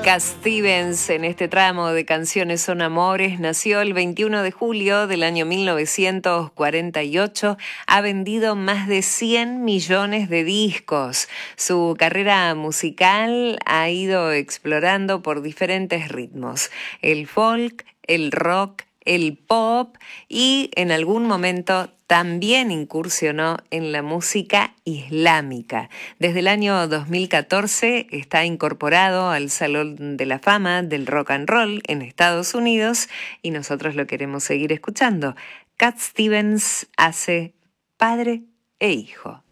Cat Stevens, en este tramo de Canciones son Amores, nació el 21 de julio del año 1948, ha vendido más de 100 millones de discos. Su carrera musical ha ido explorando por diferentes ritmos: el folk, el rock, el pop, y en algún momento también incursionó en la música islámica. Desde el año 2014 está incorporado al Salón de la Fama del Rock and Roll en Estados Unidos y nosotros lo queremos seguir escuchando. Cat Stevens hace Padre e Hijo.